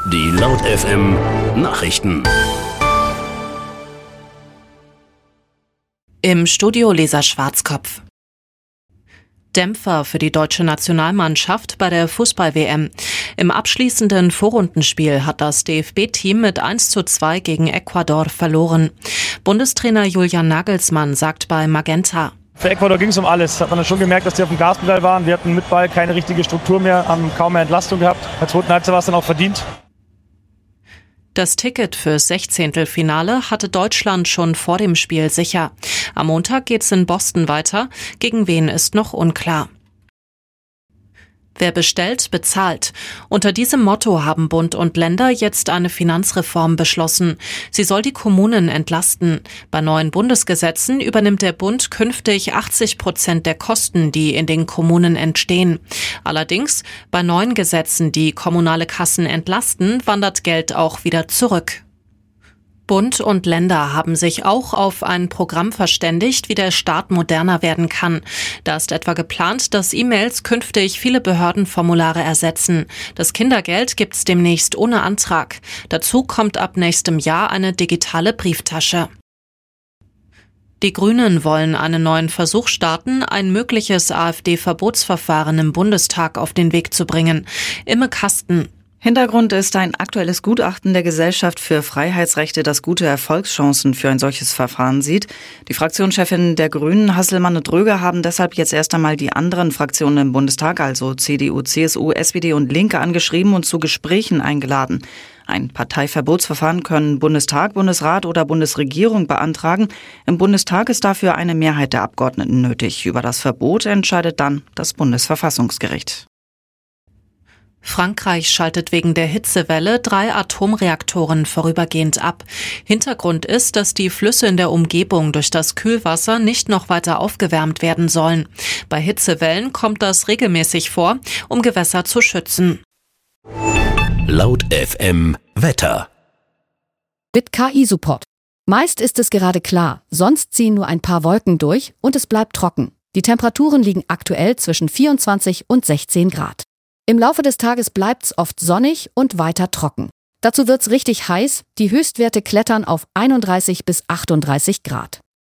Die Laut FM Nachrichten. Im Studio Lisa Schwarzkopf. Dämpfer für die deutsche Nationalmannschaft bei der Fußball-WM. Im abschließenden Vorrundenspiel hat das DFB-Team mit 1:2 gegen Ecuador verloren. Bundestrainer Julian Nagelsmann sagt bei Magenta: Für Ecuador ging es um alles. Hat man dann schon gemerkt, dass die auf dem Gaspedal waren. Wir hatten mit Ball keine richtige Struktur mehr, haben kaum mehr Entlastung gehabt. In der zweiten Halbzeit war es dann auch verdient. Das Ticket fürs Sechzehntelfinale hatte Deutschland schon vor dem Spiel sicher. Am Montag geht's in Boston weiter. Gegen wen ist noch unklar. Wer bestellt, bezahlt. Unter diesem Motto haben Bund und Länder jetzt eine Finanzreform beschlossen. Sie soll die Kommunen entlasten. Bei neuen Bundesgesetzen übernimmt der Bund künftig 80% der Kosten, die in den Kommunen entstehen. Allerdings, bei neuen Gesetzen, die kommunale Kassen entlasten, wandert Geld auch wieder zurück. Bund und Länder haben sich auch auf ein Programm verständigt, wie der Staat moderner werden kann. Da ist etwa geplant, dass E-Mails künftig viele Behördenformulare ersetzen. Das Kindergeld gibt's demnächst ohne Antrag. Dazu kommt ab nächstem Jahr eine digitale Brieftasche. Die Grünen wollen einen neuen Versuch starten, ein mögliches AfD-Verbotsverfahren im Bundestag auf den Weg zu bringen. Imme Kasten. Hintergrund ist ein aktuelles Gutachten der Gesellschaft für Freiheitsrechte, das gute Erfolgschancen für ein solches Verfahren sieht. Die Fraktionschefin der Grünen, Hasselmann und Röger, haben deshalb jetzt erst einmal die anderen Fraktionen im Bundestag, also CDU, CSU, SPD und Linke, angeschrieben und zu Gesprächen eingeladen. Ein Parteiverbotsverfahren können Bundestag, Bundesrat oder Bundesregierung beantragen. Im Bundestag ist dafür eine Mehrheit der Abgeordneten nötig. Über das Verbot entscheidet dann das Bundesverfassungsgericht. Frankreich schaltet wegen der Hitzewelle 3 Atomreaktoren vorübergehend ab. Hintergrund ist, dass die Flüsse in der Umgebung durch das Kühlwasser nicht noch weiter aufgewärmt werden sollen. Bei Hitzewellen kommt das regelmäßig vor, um Gewässer zu schützen. Laut FM Wetter. Mit KI-Support. Meist ist es gerade klar, sonst ziehen nur ein paar Wolken durch und es bleibt trocken. Die Temperaturen liegen aktuell zwischen 24 und 16 Grad. Im Laufe des Tages bleibt's oft sonnig und weiter trocken. Dazu wird's richtig heiß, die Höchstwerte klettern auf 31 bis 38 Grad.